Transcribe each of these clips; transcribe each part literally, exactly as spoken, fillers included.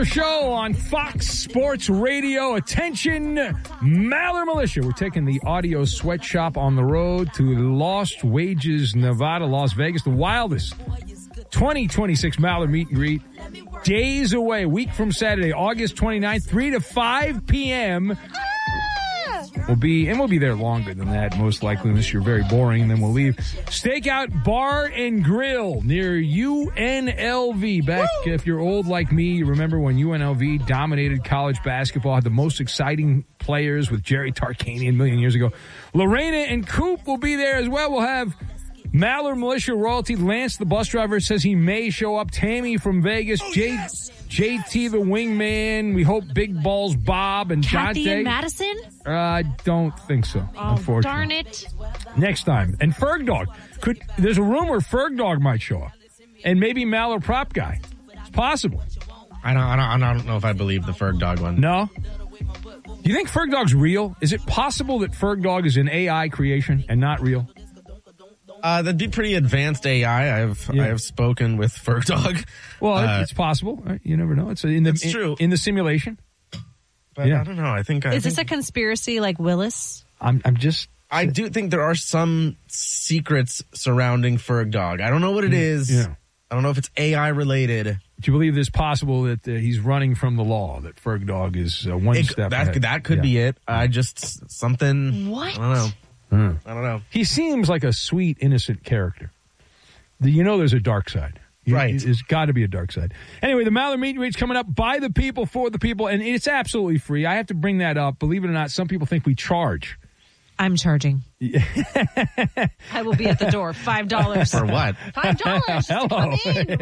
Maller Show on Fox Sports Radio. Attention, Maller Militia. We're taking the audio sweatshop on the road to Lost Wages, Nevada, Las Vegas, the wildest twenty twenty-six Maller meet and greet. Days away, week from Saturday, August twenty-ninth, three to five p.m. We'll be, and we'll be there longer than that, most likely, unless you're very boring, and then we'll leave. Stakeout Bar and Grill near U N L V. Back, Woo! If you're old like me, you remember when U N L V dominated college basketball, had the most exciting players with Jerry Tarkanian a million years ago. Lorena and Coop will be there as well. We'll have Maller Militia royalty. Lance, the bus driver, says he may show up. Tammy from Vegas. Oh, J- yes. J T, the wingman. We hope Big Balls Bob and Kathy Dante. and Madison? Uh, I don't think so, oh, unfortunately. Darn it. Next time. And Ferg Dog. Could, there's a rumor Ferg Dog might show up. And maybe Maller Prop Guy. It's possible. I don't, I don't, I don't know if I believe the Ferg Dog one. No? Do you think Ferg Dog's real? Is it possible that Ferg Dog is an A I creation and not real? Uh, that'd be pretty advanced A I. I've yeah. I have spoken with Ferg Dog. Well, uh, it's possible. You never know. It's in the it's in, true. in the simulation. But yeah. I don't know. I think I is think, this a conspiracy like Willis? I'm I'm just. I do think there are some secrets surrounding Ferg Dog. I don't know what it is. Yeah. I don't know if it's A I related. Do you believe it's possible that uh, he's running from the law? That Ferg Dog is uh, one it, step that, ahead? That could yeah. be it. I just something. What? I don't know. Hmm. I don't know. He seems like a sweet, innocent character. You know there's a dark side. You, right. There's got to be a dark side. Anyway, the Maller Meet and Greet's coming up by the people, for the people, and it's absolutely free. I have to bring that up. Believe it or not, some people think we charge. I'm charging. I will be at the door. Five dollars. For what? Five dollars to come in.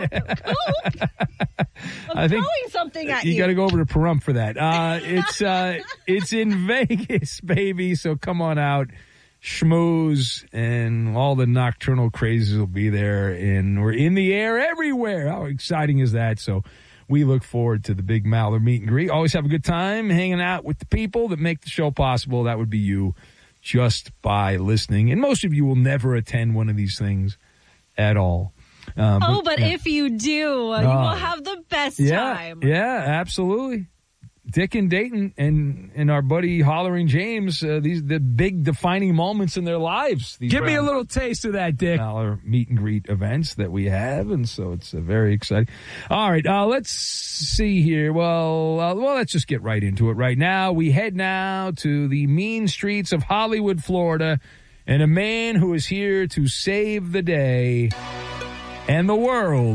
I'm I think throwing something at you. You got to go over to Pahrump for that. Uh, it's uh, it's in Vegas, baby. So come on out. Schmooze and all the nocturnal crazes will be there, and we're in the air everywhere. How exciting is that? So we look forward to the big Maller meet and greet. Always have a good time hanging out with the people that make the show possible. That would be you, just by listening. And most of you will never attend one of these things at all. Um, oh, but, but yeah. if you do, uh, you will have the best yeah, time. Yeah, absolutely. Dick and Dayton and, and our buddy Hollering James, uh, these the big defining moments in their lives. These Give me a little taste of that, Dick. Maller meet and greet events that we have, and so it's uh, very exciting. All right, uh, let's see here. Well, uh, well, let's just get right into it right now. We head now to the mean streets of Hollywood, Florida, and a man who is here to save the day and the world.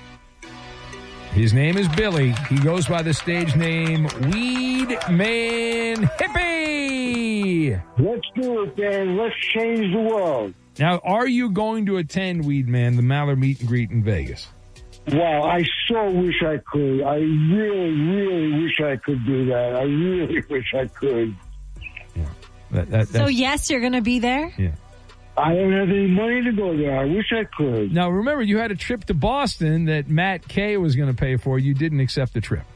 His name is Billy. He goes by the stage name Weed Man Hippie. Let's do it, Dan. Let's change the world. Now, are you going to attend, Weed Man, the Maller meet and greet in Vegas? Well, I so wish I could. I really, really wish I could do that. I really wish I could. Yeah. That, that, so, yes, you're going to be there? Yeah. I don't have any money to go there. I wish I could. Now, remember, you had a trip to Boston that Matt Kay was going to pay for. You didn't accept the trip.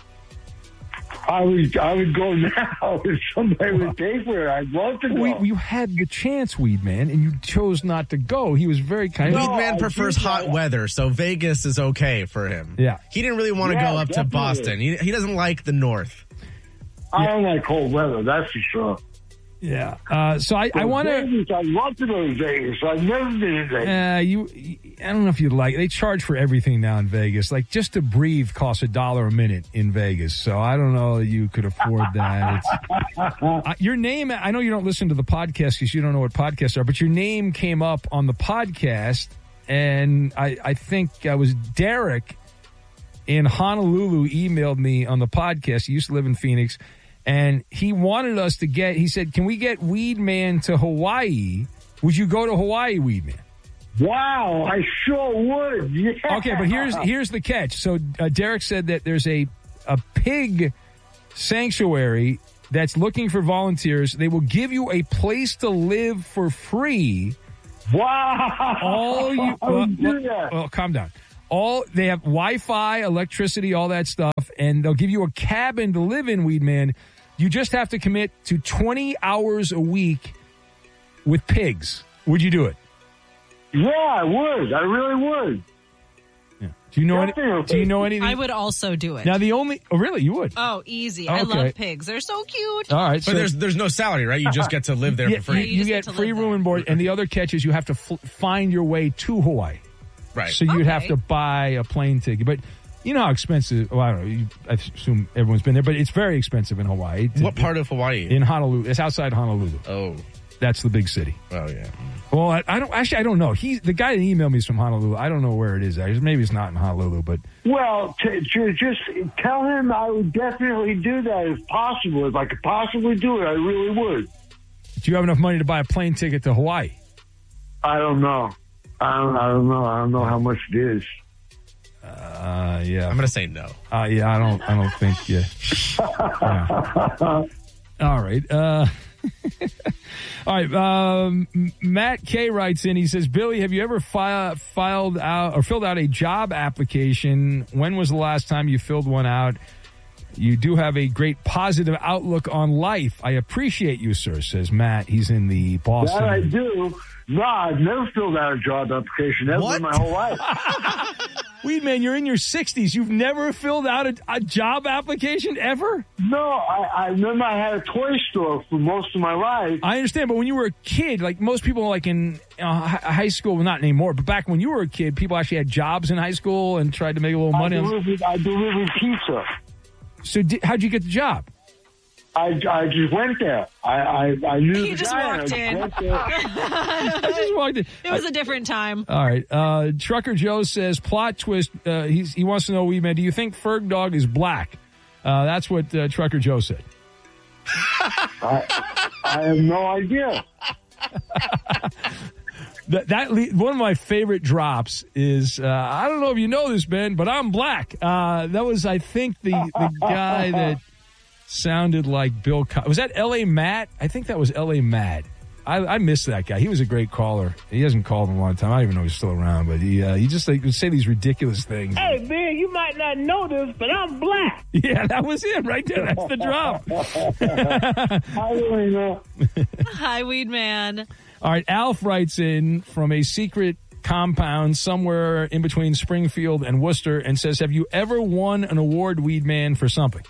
I would I would go now if somebody well, would pay for it. I'd love to go. We, you had the chance, Weed Man, and you chose not to go. He was very kind. No, Weed Man prefers hot weather, so Vegas is okay for him. Yeah. He didn't really want to yeah, go up definitely. to Boston. He, he doesn't like the north. I don't like cold weather, that's for sure. Yeah. Uh, so I, I want to. I'd love to go to Vegas. I've never been to Vegas. Uh, you, I don't know if you'd like. They charge for everything now in Vegas. Like just to breathe costs a dollar a minute in Vegas. So I don't know that you could afford that. It's, uh, your name. I know you don't listen to the podcast because you don't know what podcasts are. But your name came up on the podcast, and I, I think I was Derek in Honolulu emailed me on the podcast. He used to live in Phoenix. And he wanted us to get, he said, can we get Weed Man to Hawaii? Would you go to Hawaii, Weed Man? Wow, I sure would. Yeah. Okay, but here's here's the catch. So uh, Derek said that there's a a pig sanctuary that's looking for volunteers. They will give you a place to live for free. Wow. All you, I would well, do that. well, calm down. All they have Wi-Fi, electricity, all that stuff, and they'll give you a cabin to live in, Weed Man. You just have to commit to twenty hours a week with pigs. Would you do it? Yeah, I would. I really would. Yeah. Do you know any, Definitely. Do you know anything? I would also do it. Now the only oh really you would Oh, easy. I Okay. love pigs. They're so cute. all right. But so, there's there's no salary, right? You just get to live there yeah, for you, free. you just get get to free live room there. and board, and the other catch is you have to f- find your way to Hawaii. Right. So you'd have Okay. to buy a plane ticket, but. You know how expensive? Well, I don't know. You, I assume everyone's been there, but it's very expensive in Hawaii. To- What part of Hawaii? In Honolulu. It's outside Honolulu. oh, That's the big city. oh yeah. Well, I, I don't actually. I don't know. He, the guy that emailed me is from Honolulu. I don't know where it is. Actually. Maybe it's not in Honolulu, but Well, t- t- just tell him I would definitely do that if possible. If I could possibly do it, I really would. do you have enough money to buy a plane ticket to Hawaii? I don't know. I don't, I don't know. I don't know how much it is. Uh, yeah. I'm gonna say no. Uh, yeah, I don't. I don't think. Yeah. Yeah. All right. Uh, all right. Um, Matt K writes in. He says, "Billy, have you ever fi- filed out or filled out a job application? When was the last time you filled one out? You do have a great positive outlook on life. I appreciate you, sir," says Matt. He's in the Boston. That I do. No, I've never filled out a job application ever What? in my whole life. Weed man, you're in your sixties. You've never filled out a, a job application ever? No, I, I remember I had a toy store for most of my life. I understand, but when you were a kid, like most people, like in uh, hi- high school, well, not anymore, but back when you were a kid, people actually had jobs in high school and tried to make a little I money. delivered, I delivered pizza. So, di- how'd you get the job? I, I just went there. I I, I knew He the just guy. walked and I in. went there. I just walked in. It was a different time. All right. Uh, Trucker Joe says, plot twist. Uh, he's, he wants to know, Weed Man, do you think Ferg Dog is black? Uh, that's what uh, Trucker Joe said. I, I have no idea. That, that le- one of my favorite drops is uh, I don't know if you know this, Ben, but I'm black. Uh, that was, I think, the the guy that sounded like Bill. Co- was that L A Matt? I think that was L A Matt. I, I miss that guy. He was a great caller. He hasn't called in a long time. I don't even know if he's still around, but he uh, he just like would say these ridiculous things. Hey, man, you might not know this, but I'm black. Yeah, that was him right there. That's the drop. I really know. Hi, Weed Man. All right, Alf writes in from a secret compound somewhere in between Springfield and Worcester and says, have you ever won an award, Weed Man, for something?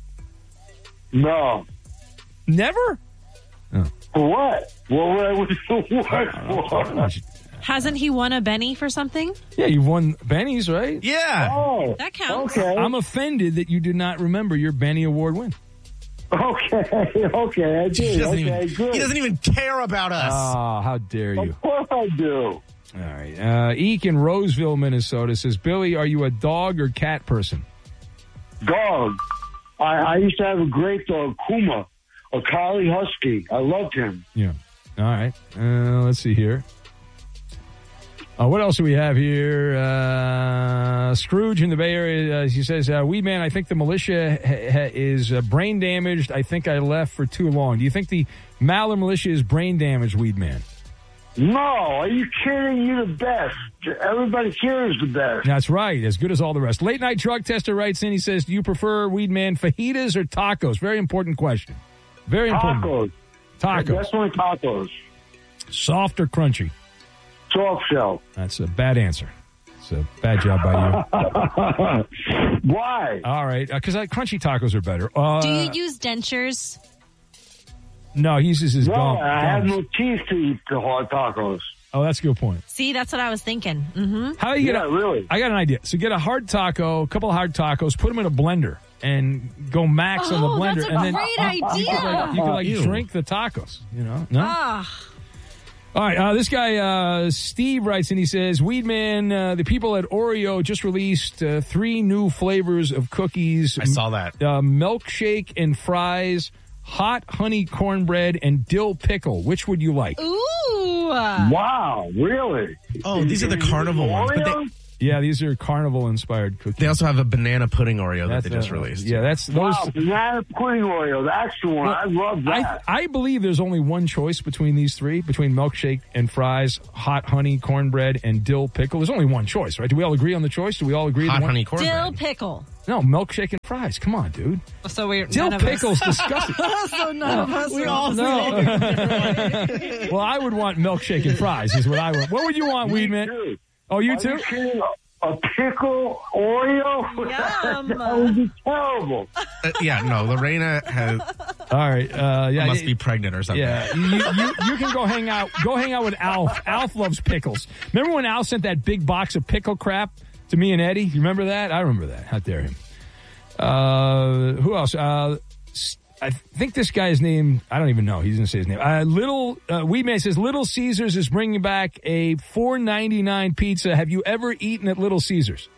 No. Never? For what? What would I win for what for? Hasn't he won a Benny for something? Yeah, you've won Benny's, right? Yeah. Oh, That counts. okay. I'm offended that you did not remember your Benny Award win. Okay, okay, I He did. doesn't, Okay, even, good. he doesn't even care about us. Oh, how dare you. Of course I do. All right. Uh, Eek in Roseville, Minnesota says, Billy, are you a dog or cat person? Dog. I, I used to have a great dog, Kuma, a collie husky. I loved him. Yeah. All right. Uh, let's see here. Uh, what else do we have here? Uh, Scrooge in the Bay Area, uh, he says, uh, Weed Man, I think the militia ha- ha- is uh, brain damaged. I think I left for too long. Do you think the Maller militia is brain damaged, Weed Man? No, are you kidding? You're the best. Everybody here is the best. That's right. As good as all the rest. Late Night Drug Tester writes in, he says, do you prefer, Weed Man, fajitas or tacos? Very important question. Very important. Tacos. Tacos. Definitely tacos. Soft or crunchy? Soft shell. That's a bad answer. It's a bad job by you. Why? All right, because uh, crunchy tacos are better. Uh, Do you use dentures? No, he uses his No, gum. I have gums. no teeth to eat the hard tacos. Oh, that's a good point. See, that's what I was thinking. Mm-hmm. How do you get Yeah, a, really. I got an idea. So get a hard taco, a couple of hard tacos, put them in a blender, and go max on the Oh, blender. that's a and then great You could idea. like, you could, like Ew. drink the tacos. You know? No. Ah, All right, uh, this guy, uh, Steve, writes and he says, Weed Man, uh, the people at Oreo just released uh, three new flavors of cookies. I saw that. Uh, milkshake and fries, hot honey cornbread, and dill pickle. Which would you like? ooh. Wow, really? Oh, these are the carnival ones. But they, Oreo? Yeah, these are carnival-inspired cookies. they also have a banana pudding Oreo that That's, they just uh, released. Yeah, that's those. Wow, banana pudding Oreo. That's the one. I love I, that. I believe there's only one choice between these three, between milkshake and fries, hot honey cornbread, and dill pickle. There's only one choice, right? Do we all agree on the choice? Do we all agree? Hot the one? honey Dill cornbread. pickle. No, milkshake and fries. Come on, dude. So we're Dill none of us- pickle's disgusting. so none of us. We are- all No. Well, I would want milkshake and fries. Is what I want. What would you want, Weed Man? Dude, Oh, you are too? you kidding? a pickle Oreo? Yum. That would be terrible. Uh, yeah, no, Lorena has, All right. Uh, yeah, must it- be pregnant or something. Yeah, you, you, you can go hang out. Go hang out with Alf. Alf loves pickles. Remember when Alf sent that big box of pickle crap to me and Eddie? You remember that? I remember that. How dare him? Uh, who else? Uh, I think this guy's name, I don't even know. He doesn't say his name. Uh, Little uh, Weedman says Little Caesars is bringing back a four ninety-nine pizza. Have you ever eaten at Little Caesars?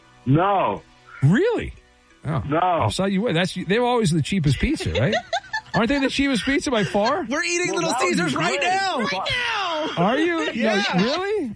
No. Really? Oh, No. I saw you. That's they're always the cheapest pizza, right? Aren't they the cheapest pizza by far? We're eating Well, Little that would be Caesars right great. now. Right Are you? Yeah. No, really?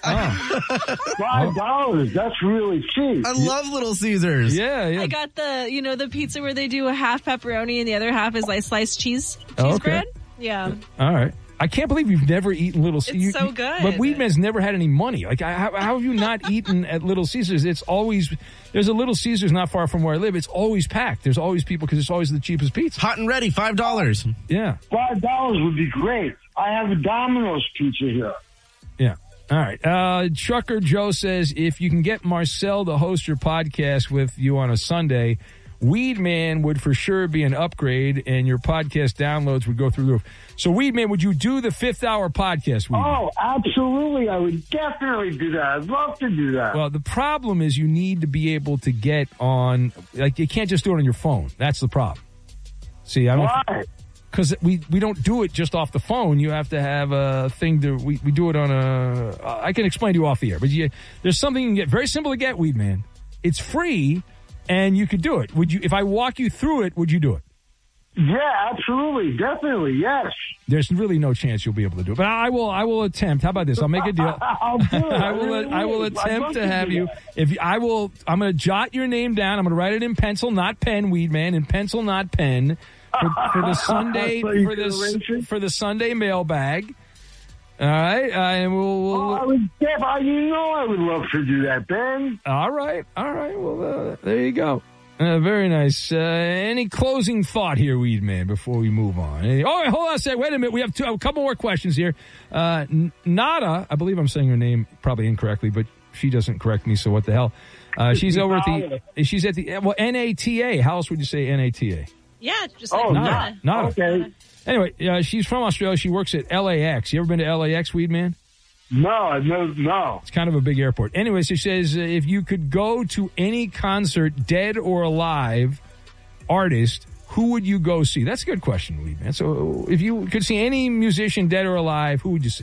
Oh. Five dollars. That's really cheap. I love Little Caesars. Yeah, yeah. I got the, you know, the pizza where they do a half pepperoni and the other half is like sliced cheese, cheese Oh, okay. bread. Yeah. All right. I can't believe you've never eaten Little Caesars. It's so good. But Weedman's never had any money. Like, I- how, how have you not eaten at Little Caesars? It's always, there's a Little Caesars not far from where I live. It's always packed. There's always people because it's always the cheapest pizza. Hot and ready, five dollars. Yeah. Five dollars would be great. I have a Domino's pizza here. Yeah. All right. Uh, Trucker Joe says, if you can get Marcel to host your podcast with you on a Sunday, Weedman would for sure be an upgrade and your podcast downloads would go through the roof. So, Weedman, would you do the fifth hour podcast, Weedman? Oh, absolutely. I would definitely do that. I'd love to do that. Well, the problem is you need to be able to get on, like, you can't just do it on your phone. That's the problem. See, I don't, Why? because we, we don't do it just off the phone. You have to have a thing to, we, we do it on a, uh, I can explain to you off the air, but you, there's something you can get, very simple to get, Weedman. It's free, and you could do it. Would you, if I walk you through it, would you do it? Yeah, absolutely. Definitely. Yes. There's really no chance you'll be able to do it, but I will. I will attempt. How about this? I'll make a deal. I'll do it. I will. really I will would. I'd attempt love to have do you. that. If I will, I'm going to jot your name down. I'm going to write it in pencil, not pen. Weedman in pencil, not pen. For, for the Sunday, So you for can arrange the it? for the Sunday mailbag. All right, uh, and we'll. we'll Oh, I would, Deb, I, you know I would love to do that, Ben. all right, all right. Well, uh, there you go. Uh, very nice. Uh, any closing thought here, Weedman, before we move on? Any, oh, wait, hold on a second. Wait a minute. We have two, a couple more questions here. Uh, N- Nada, I believe I'm saying her name probably incorrectly, but she doesn't correct me, so what the hell? Uh, she's over at the, she's at the, well, N A T A. How else would you say N A T A? Yeah, just like Oh, nada. Nada. Okay. Anyway, uh, she's from Australia. She works at L A X. You ever been to L A X, Weedman? No, I've never, no. It's kind of a big airport. Anyway, she says uh, if you could go to any concert, dead or alive, artist, who would you go see? That's a good question, Weedman. So if you could see any musician, dead or alive, who would you see?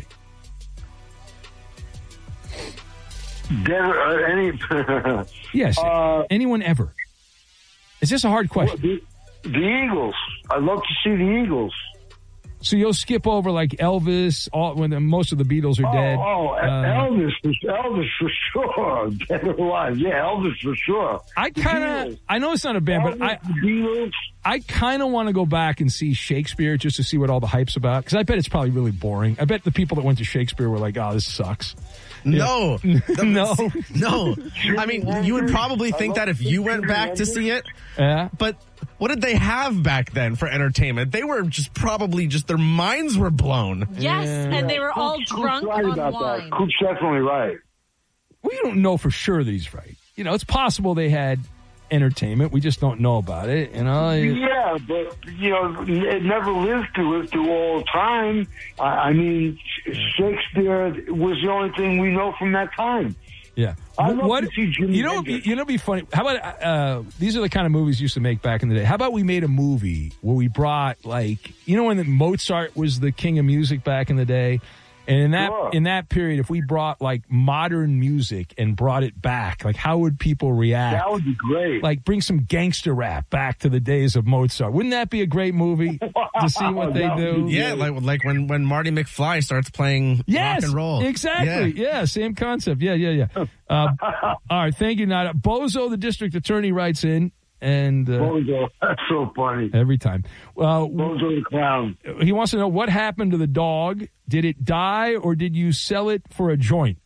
Dead, uh, any, Yes, Uh, anyone ever. Is this a hard question? the, the Eagles. I'd love to see the Eagles. So you'll skip over like Elvis, all, when the, most of the Beatles are dead. Oh, oh Uh, Elvis, for, Elvis for sure. Dead or alive. Yeah, Elvis for sure. I kind of, Beatles. I know it's not a band, but Elvis, I, the Beatles. I kind of want to go back and see Shakespeare just to see what all the hype's about. Because I bet it's probably really boring. I bet the people that went to Shakespeare were like, oh, this sucks. No. No. No. I mean, you would probably think that if you went back to see it, Yeah. but what did they have back then for entertainment? They were just probably just their minds were blown. Yes, and they were all Coop's drunk right on about wine. that. Coop's definitely right. We don't know for sure that he's right. You know, it's possible they had entertainment. We just don't know about it. You know. Yeah, but you know, it never lived to live through all time. I, I mean, Shakespeare was the only thing we know from that time. Yeah. I'd love what? to see Jimi You know, it'd be, Hendrix. you know, it'd be funny. How about uh, these are the kind of movies you used to make back in the day. How about we made a movie where we brought like you know when the Mozart was the king of music back in the day. And in that Sure. in that period, if we brought like modern music and brought it back, like how would people react? That would be great. Like bring some gangster rap back to the days of Mozart. Wouldn't that be a great movie to see what they That would do? be Yeah, like like when, when Marty McFly starts playing Yes, rock and roll. exactly. Yeah. same concept. Yeah, yeah, yeah. Uh, all right, thank you, Nada. Bozo, the district attorney, writes in, and uh, Bozo, that's so funny. every time. Uh, Bozo the clown. he wants to know what happened to the dog. Did it die, or did you sell it for a joint?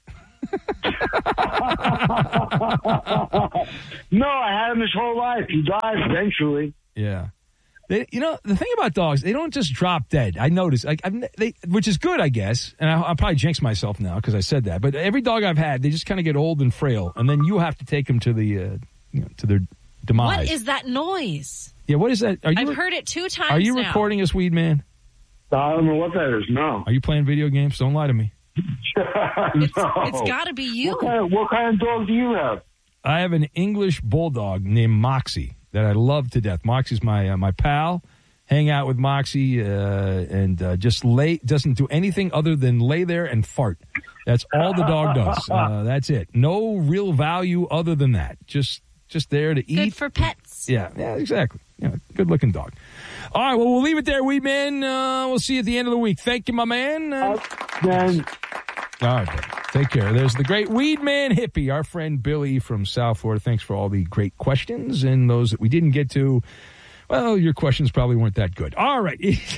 No, I had him his whole life. He died eventually. Yeah. They, you know, the thing about dogs, they don't just drop dead. I noticed, like, I've, they, which is good, I guess. And I, I'll probably jinx myself now because I said that. But every dog I've had, they just kind of get old and frail, and then you have to take them to the, uh, you know, to their demise. What is that noise? Yeah, what is that? Are you, I've heard it two times. Are you now. recording us, Weed Man? I don't know what that is. No. Are you playing video games? Don't lie to me. It's, no. it's got to be you. What kind, of, what kind of dog do you have? I have an English bulldog named Moxie that I love to death. Moxie's my uh, my pal. Hang out with Moxie uh, and uh, just lay. Doesn't do anything other than lay there and fart. That's all the dog does. Uh, that's it. No real value other than that. Just just there to eat. Good for pets. Yeah, yeah, exactly. Yeah, good looking dog. All right, well, we'll leave it there, Weed Man. Uh, we'll see you at the end of the week. Thank you, my man. Uh, Then. all right, buddy. Take care. There's the great Weed Man hippie, our friend Billy from South Florida. Thanks for all the great questions, and those that we didn't get to, well, your questions probably weren't that good. All right.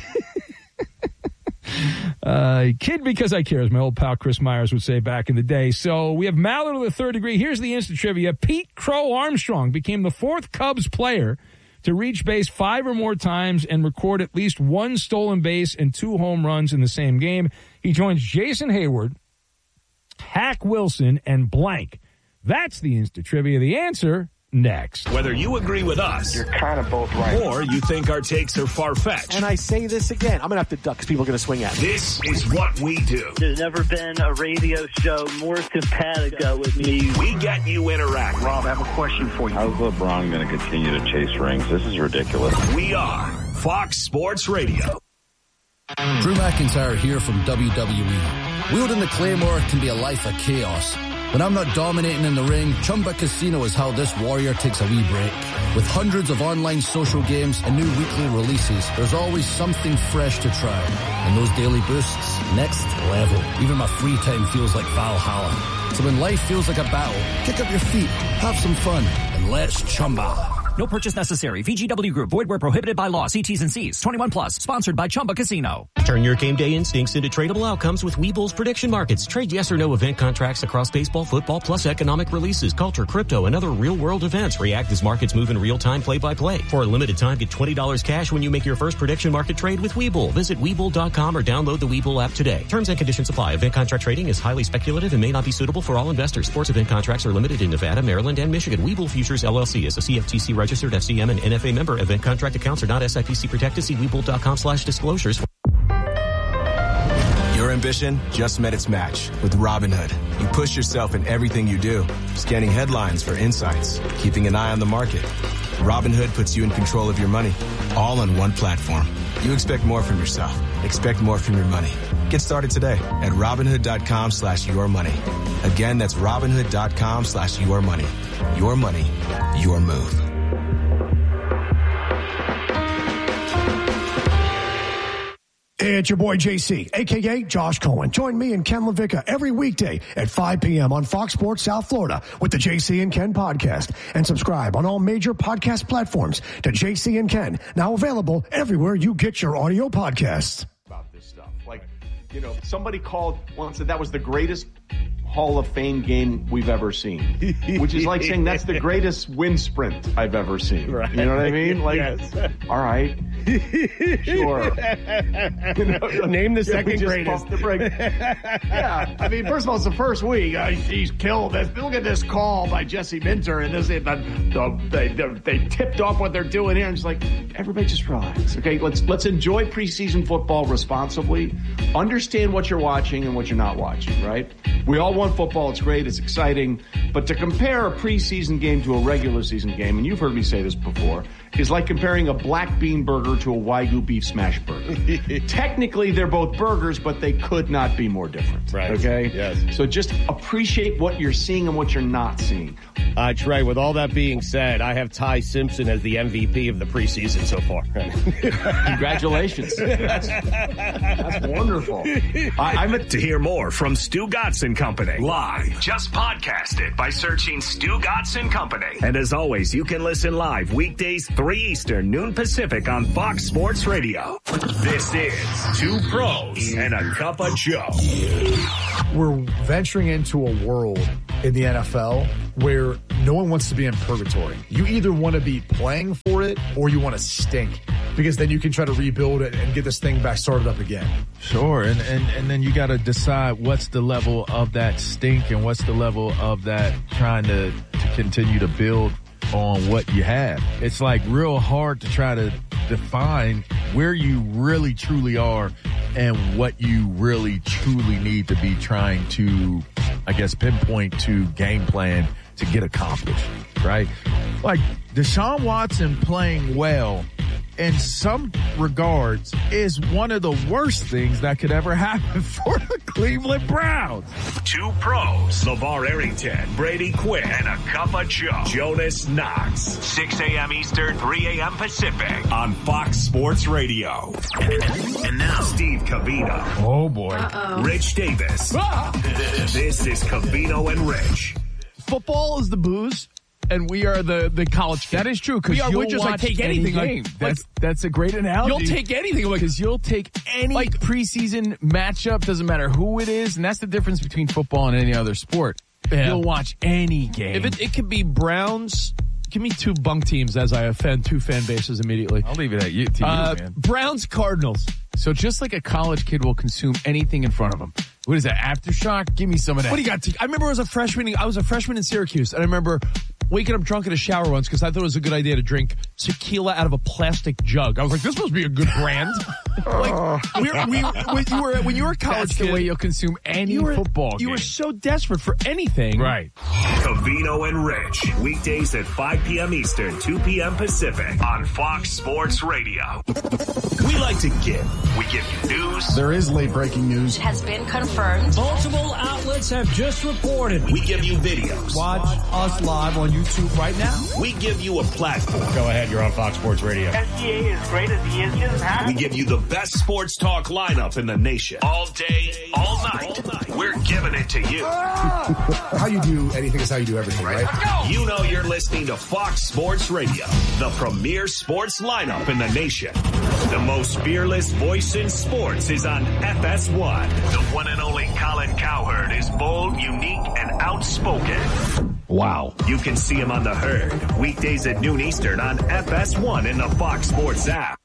uh, kid because I care, as my old pal Chris Myers would say back in the day. So we have Mallard of the third degree. Here's the instant trivia. Pete Crow Armstrong became the fourth Cubs player to reach base five or more times and record at least one stolen base and two home runs in the same game. He joins Jason Hayward, Hack Wilson, and blank. That's the instant trivia. The answer next. Whether you agree with us, You're kind of both right. or you think our takes are far-fetched, And I say this again, I'm going to have to duck because people are going to swing at me. this is what we do. There's never been a radio show more simpatico with me. We get you interacting. Rob, I have a question for you. How's LeBron going to continue to chase rings? This is ridiculous. We are Fox Sports Radio. Drew McIntyre here from W W E. Wielding the Claymore can be a life of chaos. When I'm not dominating in the ring, Chumba Casino is how this warrior takes a wee break. With hundreds of online social games and new weekly releases, there's always something fresh to try. And those daily boosts, next level. Even my free time feels like Valhalla. So when life feels like a battle, kick up your feet, have some fun, and let's Chumba. No purchase necessary. V G W Group. Void where prohibited by law. See T's and C's. twenty-one plus. Sponsored by Chumba Casino. Turn your game day instincts into tradable outcomes with Webull's prediction markets. Trade yes or no event contracts across baseball, football, plus economic releases, culture, crypto, and other real-world events. React as markets move in real time, play-by-play. For a limited time, get twenty dollars cash when you make your first prediction market trade with Webull. Visit Webull dot com or download the Webull app today. Terms and conditions apply. Event contract trading is highly speculative and may not be suitable for all investors. Sports event contracts are limited in Nevada, Maryland, and Michigan. Webull Futures, L L C is a C F T C registered F C M and N F A member. Event contract accounts are not S I P C protected. See Webull dot com slash disclosures. Your ambition just met its match with Robinhood. You push yourself in everything you do, scanning headlines for insights, keeping an eye on the market. Robinhood puts you in control of your money, all on one platform. You expect more from yourself. Expect more from your money. Get started today at Robinhood dot com slash your money. Again, that's Robinhood dot com slash your money. Your money, your move. Hey, it's your boy J C, a k a. Josh Cohen. Join me and Ken LaVicka every weekday at five p.m. on Fox Sports South Florida with the J C and Ken podcast. And subscribe on all major podcast platforms to J C and Ken, now available everywhere you get your audio podcasts. About this stuff. Like, you know, somebody called once said that was the greatest Hall of Fame game we've ever seen, which is like saying that's the greatest wind sprint I've ever seen. Right. You know what I mean? Like, yes. All right. Sure. You know, Name the second greatest. Yeah. I mean, first of all, it's the first week. Uh, he's killed this. Look at this call by Jesse Minter. And this, the, the, they, they, they tipped off what they're doing here. And it's like, everybody just relax. Okay, let's let's enjoy preseason football responsibly. Understand what you're watching and what you're not watching, right? We all want football. It's great. It's exciting. But to compare a preseason game to a regular season game, and you've heard me say this before, is like comparing a black bean burger to a Wagyu beef smash burger. Technically, they're both burgers, but they could not be more different. Right. Okay? Yes. So just appreciate what you're seeing and what you're not seeing. Uh, Trey, with all that being said, I have Ty Simpson as the M V P of the preseason so far. Congratulations. That's, that's wonderful. I, I'm a- to hear more from Stu Gotson Company live, just podcast it by searching Stu Gotson Company. And as always, you can listen live weekdays three Eastern, noon Pacific on Fox Sports Radio. This is Two Pros and a Cup of Joe. We're venturing into a world in the N F L where no one wants to be in purgatory. You either want to be playing for it or you want to stink. because then you can try to rebuild it and get this thing back started up again. Sure, and and, and then you got to decide what's the level of that stink and what's the level of that trying to, to continue to build on what you have. It's like real hard to try to define where you really truly are and what you really truly need to be trying to, I guess, pinpoint to game plan to get accomplished, right? Like Deshaun Watson playing well in some regards is one of the worst things that could ever happen for the Cleveland Browns. Two pros, LeVar Arrington, Brady Quinn, and a cup of Joe, Jonas Knox. six a.m. Eastern, three a.m. Pacific on Fox Sports Radio. And now, Steve Covino. Oh, boy. Uh-oh. Rich Davis. Ah! This is Covino and Rich. Football is the booze, and we are the, the college kid. That is true, because we are, you'll we're just watch like take any anything. game. Like, That's, that's a great analogy. You'll take anything because you'll take any like preseason matchup, doesn't matter who it is, and that's the difference between football and any other sport. Yeah. You'll watch any game. If it, it could be Browns. Give me two bunk teams as I offend two fan bases immediately. I'll leave it at you, to you, uh, man. Browns Cardinals. So just like a college kid will consume anything in front of him. What is that, Aftershock? Give me some of that. What do you got? To, I remember as a freshman, I was a freshman in Syracuse, and I remember waking up drunk in a shower once because I thought it was a good idea to drink tequila out of a plastic jug. I was like, this must be a good brand. like, we, we, when you were when you were a college That's kid, the way you'll consume any you were, football You game. were so desperate for anything. Right. Covino and Rich. Weekdays at five p.m. Eastern, two p.m. Pacific on Fox Sports Radio. We like to give. We give you news. There is late breaking news. Has been confirmed. Multiple outlets have just reported. We give you videos. Watch us live on YouTube right now. We give you a platform. Go ahead, you're on Fox Sports Radio. S G A is great as he is. He doesn't have We give you the best sports talk lineup in the nation. All day, all night. We're giving it to you. How you do anything is how you do everything, right? You know you're listening to Fox Sports Radio, the premier sports lineup in the nation. The most fearless voice in sports is on F S one. The one and only Colin Cowherd is bold, unique, and outspoken. Wow. You can see him on The Herd, weekdays at noon Eastern on F S one in the Fox Sports app.